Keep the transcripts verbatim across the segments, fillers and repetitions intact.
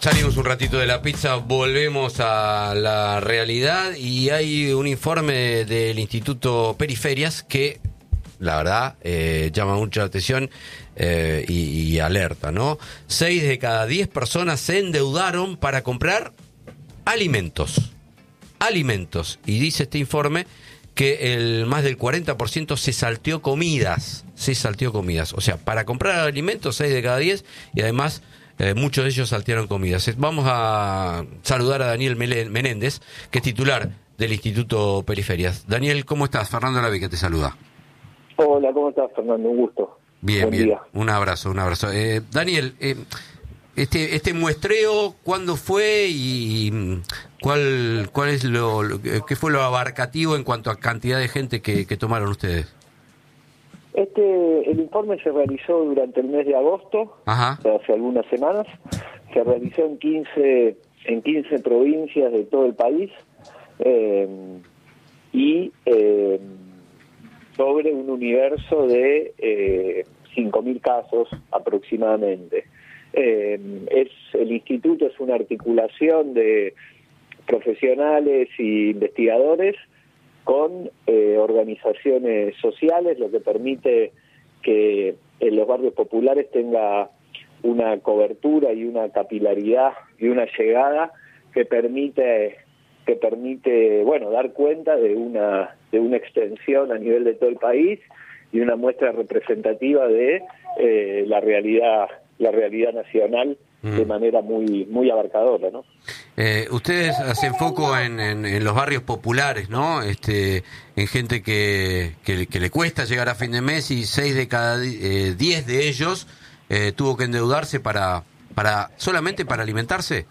Salimos un ratito de la pizza, volvemos a la realidad y hay un informe del Instituto Periferias que, la verdad, eh, llama mucho la atención eh, y, y alerta, ¿no? Seis de cada diez personas se endeudaron para comprar alimentos. Alimentos. Y dice este informe que el más del cuarenta por ciento se salteó comidas. Se salteó comidas. O sea, para comprar alimentos, seis de cada diez, y además Eh, muchos de ellos saltearon comidas. Vamos a saludar a Daniel Menéndez, que es titular del Instituto Periferias. Daniel, ¿cómo estás? Fernando Lavica te saluda. Hola, ¿cómo estás, Fernando? Un gusto. Bien, Buen bien. día. Un abrazo, un abrazo. Eh, Daniel, eh, este este muestreo, ¿cuándo fue y cuál cuál es lo, lo qué fue lo abarcativo en cuanto a cantidad de gente que, que tomaron ustedes? Este, el informe se realizó durante el mes de agosto, Ajá. o sea, hace algunas semanas. Se realizó en quince, en quince provincias de todo el país eh, y eh, sobre un universo de eh, cinco mil casos aproximadamente. Eh, es el instituto es una articulación de profesionales e investigadores con eh, organizaciones sociales, lo que permite que en los barrios populares tenga una cobertura y una capilaridad y una llegada que permite que permite bueno dar cuenta de una de una extensión a nivel de todo el país y una muestra representativa de eh, la realidad la realidad nacional mm. de manera muy muy abarcadora, ¿no? Eh, ustedes hacen foco en, en, en los barrios populares, ¿no? Este, en gente que, que, que le cuesta llegar a fin de mes y seis de cada eh, diez de ellos eh, tuvo que endeudarse para, para solamente para alimentarse.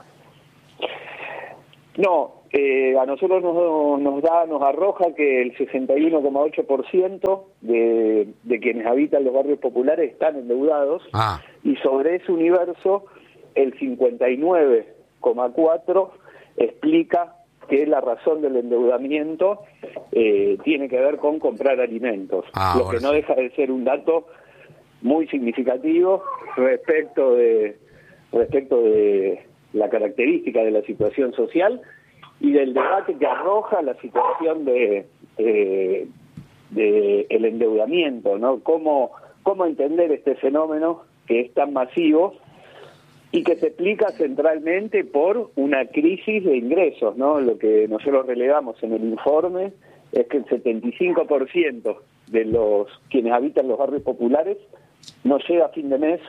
No, eh, a nosotros nos, nos da, nos arroja que el sesenta y uno coma ocho por ciento de, de quienes habitan los barrios populares están endeudados ah. y sobre ese universo el cincuenta y nueve coma cuatro por ciento explica que la razón del endeudamiento eh, tiene que ver con comprar alimentos, ah, lo que no deja de ser un dato muy significativo respecto de respecto de la característica de la situación social y del debate que arroja la situación de, eh, de el endeudamiento, ¿no? Cómo, cómo entender este fenómeno que es tan masivo y que se explica centralmente por una crisis de ingresos, ¿no? Lo que nosotros relevamos en el informe es que el setenta y cinco por ciento de los quienes habitan los barrios populares no llega a fin de mes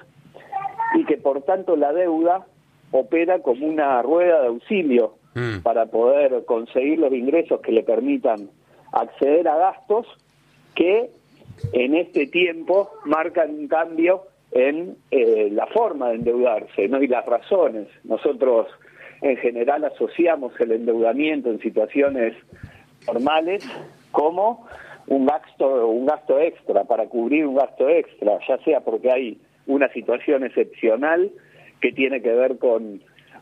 y que por tanto la deuda opera como una rueda de auxilio mm. para poder conseguir los ingresos que le permitan acceder a gastos que en este tiempo marcan un cambio en eh, la forma de endeudarse, ¿no? Y las razones. Nosotros en general asociamos el endeudamiento en situaciones normales como un gasto, un gasto extra, para cubrir un gasto extra, ya sea porque hay una situación excepcional que tiene que ver con,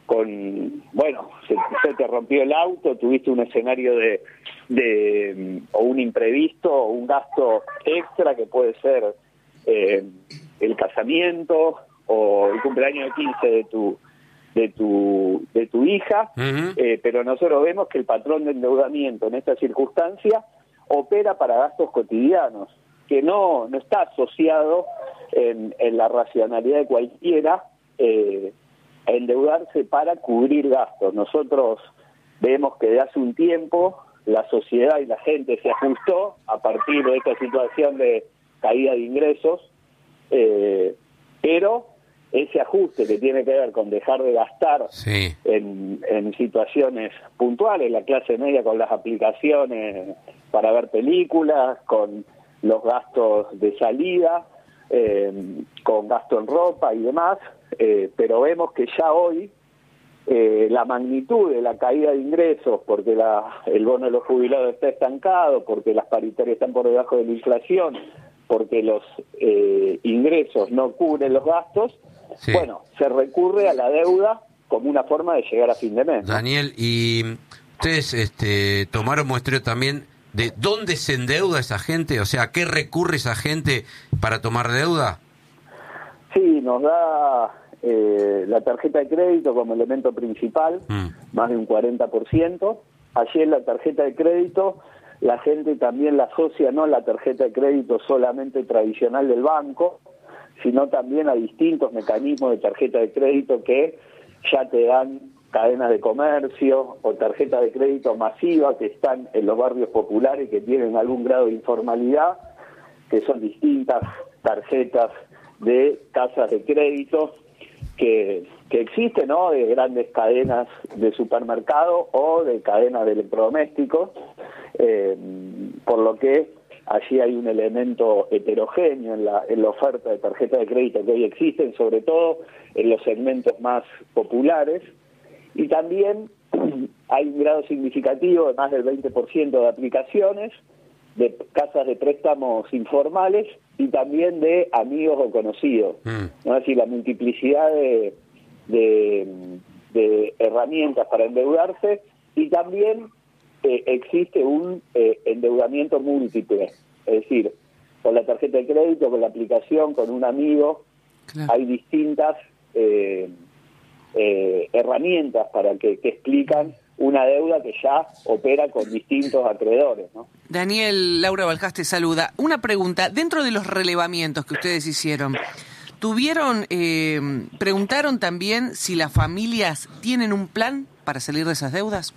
con bueno, se, se te rompió el auto, tuviste un escenario de, de o un imprevisto, o un gasto extra que puede ser eh, el casamiento o el cumpleaños de quince de tu de tu de tu hija, uh-huh. eh, pero nosotros vemos que el patrón de endeudamiento en esta circunstancia opera para gastos cotidianos, que no no está asociado en, en la racionalidad de cualquiera eh, a endeudarse para cubrir gastos. Nosotros vemos que de hace un tiempo la sociedad y la gente se ajustó a partir de esta situación de caída de ingresos, eh, pero ese ajuste que tiene que ver con dejar de gastar sí. en, en situaciones puntuales, la clase media con las aplicaciones para ver películas, con los gastos de salida, eh, con gasto en ropa y demás, eh, pero vemos que ya hoy eh, la magnitud de la caída de ingresos, porque la, el bono de los jubilados está estancado, porque las paritarias están por debajo de la inflación, porque los eh, ingresos no cubren los gastos, sí. bueno, se recurre a la deuda como una forma de llegar a fin de mes. Daniel, ¿y ustedes este, tomaron muestreo también de dónde se endeuda esa gente? O sea, ¿a qué recurre esa gente para tomar deuda? Sí, nos da eh, la tarjeta de crédito como elemento principal, mm. más de un cuarenta por ciento. Allí en la tarjeta de crédito la gente también la asocia no la tarjeta de crédito solamente tradicional del banco, sino también a distintos mecanismos de tarjeta de crédito que ya te dan cadenas de comercio o tarjetas de crédito masiva que están en los barrios populares que tienen algún grado de informalidad, que son distintas tarjetas de casas de crédito que, que existen, ¿no? De grandes cadenas de supermercado o de cadenas de electrodomésticos, eh, por lo que allí hay un elemento heterogéneo en la, en la oferta de tarjeta de crédito que hoy existen, sobre todo en los segmentos más populares, y también hay un grado significativo de más del veinte por ciento de aplicaciones, de casas de préstamos informales y también de amigos o conocidos. Mm. ¿No? Es decir, la multiplicidad de, de, de herramientas para endeudarse, y también eh, existe un eh, endeudamiento múltiple. Es decir, con la tarjeta de crédito, con la aplicación, con un amigo, claro. hay distintas eh, eh, herramientas para que, que explican una deuda que ya opera con distintos acreedores, ¿no? Daniel, Laura Balcás te saluda. Una pregunta, dentro de los relevamientos que ustedes hicieron, ¿tuvieron, eh, preguntaron también si las familias tienen un plan para salir de esas deudas?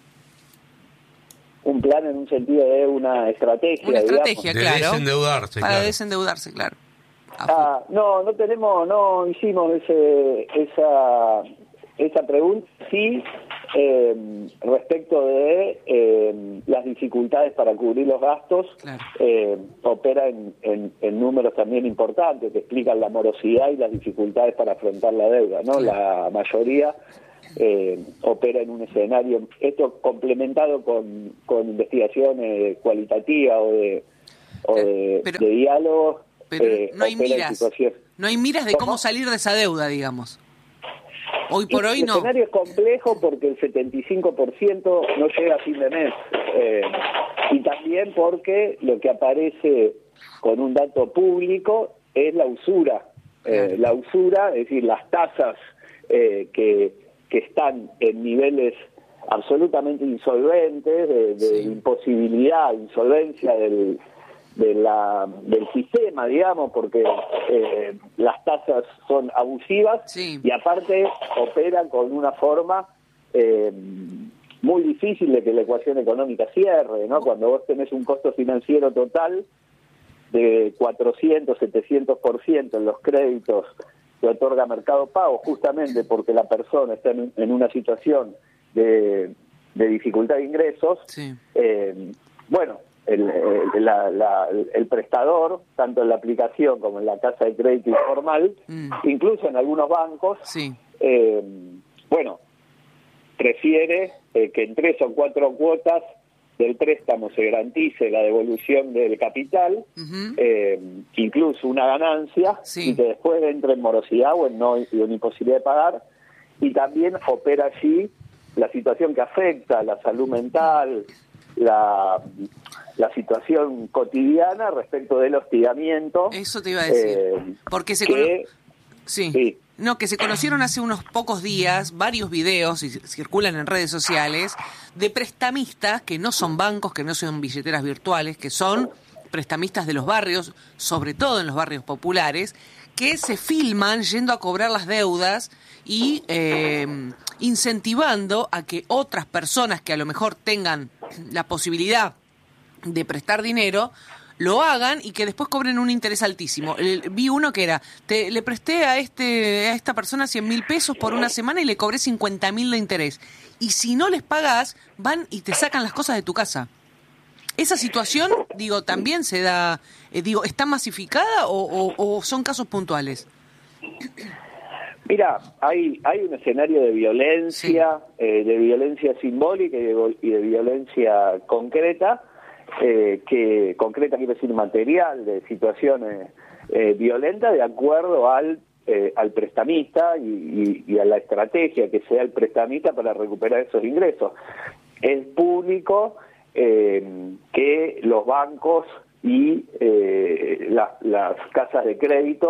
Un plan en un sentido de una estrategia, Una estrategia, digamos. claro. De desendeudarse, para claro. desendeudarse, claro. Ah, no, no tenemos, no hicimos ese, esa, esa pregunta, sí, eh, respecto de eh, las dificultades para cubrir los gastos, claro. eh, opera en, en, en números también importantes que explican la morosidad y las dificultades para afrontar la deuda, ¿no? Claro. La mayoría eh, opera en un escenario, esto complementado con, con investigaciones cualitativas o de, o de, pero, de diálogo. Pero eh, no hay miras, no hay miras de ¿Cómo? cómo salir de esa deuda, digamos. Hoy por y hoy el no. El escenario es complejo porque el setenta y cinco por ciento no llega a fin de mes. Eh, y también porque lo que aparece con un dato público es la usura. Eh, claro. La usura, es decir, las tasas eh, que, que están en niveles absolutamente insolventes, de, de sí. imposibilidad, insolvencia del... de la del sistema, digamos, porque eh, las tasas son abusivas sí. y aparte operan con una forma eh, muy difícil de que la ecuación económica cierre, ¿no? Cuando vos tenés un costo financiero total de cuatrocientos, setecientos por ciento en los créditos que otorga Mercado Pago, justamente porque la persona está en, en una situación de, de dificultad de ingresos, sí. eh, bueno, El, el, la, la, el prestador, tanto en la aplicación como en la casa de crédito informal, mm. incluso en algunos bancos, sí. eh, bueno, prefiere eh, que en tres o cuatro cuotas del préstamo se garantice la devolución del capital, uh-huh. eh, incluso una ganancia, sí. y que después entre en morosidad o en, no, en imposibilidad de pagar, y también opera allí la situación que afecta la salud mental, la... la situación cotidiana respecto del hostigamiento. Eso te iba a decir. Eh, Porque se que, cono... sí. sí. No, que se conocieron hace unos pocos días varios videos y circulan en redes sociales de prestamistas que no son bancos, que no son billeteras virtuales, que son prestamistas de los barrios, sobre todo en los barrios populares, que se filman yendo a cobrar las deudas y eh, incentivando a que otras personas que a lo mejor tengan la posibilidad de prestar dinero, lo hagan y que después cobren un interés altísimo. El, vi uno que era, te, le presté a este a esta persona cien mil pesos por una semana y le cobré cincuenta mil de interés. Y si no les pagas, van y te sacan las cosas de tu casa. Esa situación, digo, también se da, eh, digo, ¿está masificada o, o, o son casos puntuales? Mira, hay hay un escenario de violencia, sí. eh, de violencia simbólica y de, y de violencia concreta, Eh, que concreta quiere decir material, de situaciones eh, violentas de acuerdo al eh, al prestamista y, y, y a la estrategia que sea el prestamista para recuperar esos ingresos. Es público eh, que los bancos y eh, la, las casas de crédito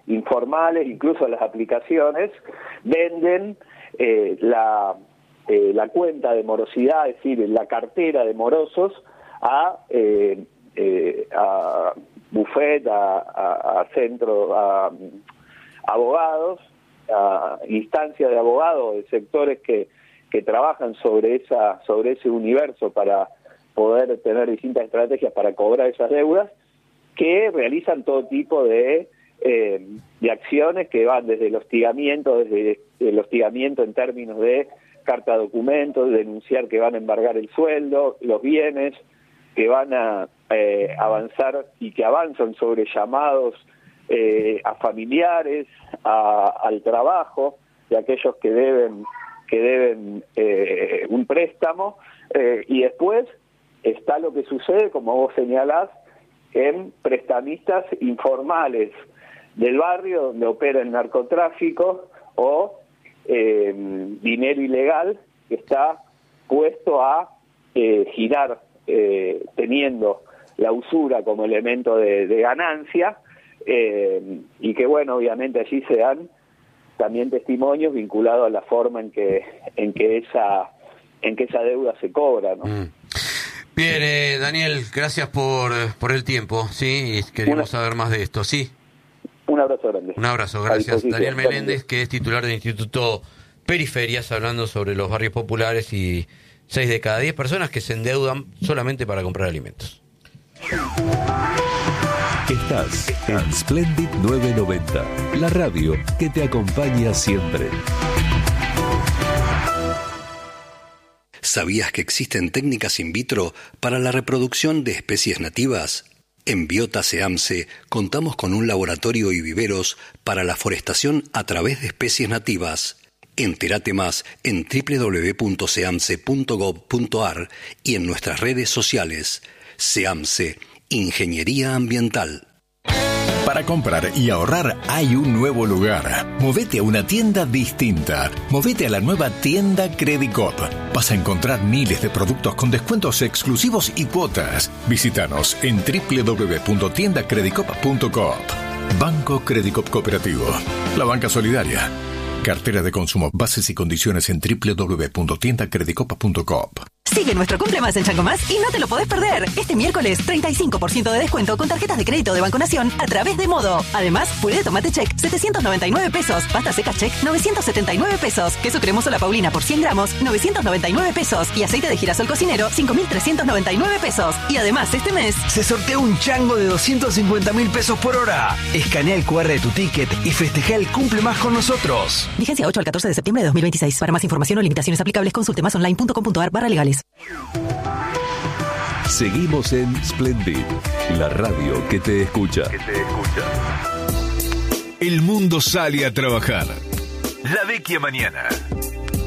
informales, incluso las aplicaciones, venden eh, la, eh, la cuenta de morosidad, es decir, la cartera de morosos a, eh, eh, a bufet, a, a, a centro, a, a abogados, a instancias de abogados, de sectores que, que trabajan sobre esa sobre ese universo para poder tener distintas estrategias para cobrar esas deudas, que realizan todo tipo de, eh, de acciones que van desde el hostigamiento, desde el hostigamiento en términos de carta de documentos, denunciar que van a embargar el sueldo, los bienes, que van a eh, avanzar y que avanzan sobre llamados eh, a familiares, a, al trabajo de aquellos que deben que deben eh, un préstamo, eh, y después está lo que sucede, como vos señalás, en prestamistas informales del barrio donde opera el narcotráfico o eh, dinero ilegal que está puesto a eh, girar eh, teniendo la usura como elemento de, de ganancia, eh, y que bueno, obviamente allí se dan también testimonios vinculados a la forma en que en que esa en que esa deuda se cobra, ¿no? Mm. Bien, eh, Daniel, gracias por, por el tiempo, sí, y queríamos Una, saber más de esto, sí. Un abrazo grande. Un abrazo, gracias. Daniel Meléndez, que es titular del Instituto Periferias, hablando sobre los barrios populares y seis de cada diez personas que se endeudan solamente para comprar alimentos. Estás en Splendid novecientos noventa, la radio que te acompaña siempre. ¿Sabías que existen técnicas in vitro para la reproducción de especies nativas? En Biota SEAMSE contamos con un laboratorio y viveros para la forestación a través de especies nativas. Entérate más en doble u doble u doble u punto seamse punto gob punto ar y en nuestras redes sociales. SEAMSE, Ingeniería Ambiental. Para comprar y ahorrar hay un nuevo lugar. Movete a una tienda distinta. Movete a la nueva tienda Credicop. Vas a encontrar miles de productos con descuentos exclusivos y cuotas. Visítanos en doble u doble u doble u punto tienda credicop punto coop. Banco Credicop Cooperativo. La banca solidaria. Cartera de consumo. Bases y condiciones en doble u doble u doble u punto tienda credicop punto coop. Sigue nuestro cumple más en Chango Más y no te lo podés perder. Este miércoles, treinta y cinco por ciento de descuento con tarjetas de crédito de Banco Nación a través de Modo. Además, puré de tomate check, setecientos noventa y nueve pesos. Pasta seca check, novecientos setenta y nueve pesos. Queso cremoso La Paulina por cien gramos, novecientos noventa y nueve pesos. Y aceite de girasol cocinero, cinco mil trescientos noventa y nueve pesos. Y además, este mes se sortea un chango de doscientos cincuenta mil pesos por hora. Escanea el cu erre de tu ticket y festeja el cumple más con nosotros. Vigencia ocho al catorce de septiembre de dos mil veintiséis. Para más información o limitaciones aplicables, consulte más online punto com punto ar barra legales. Seguimos en Splendid, la radio que te escucha. Que te escucha. El mundo sale a trabajar. La Vecchia mañana.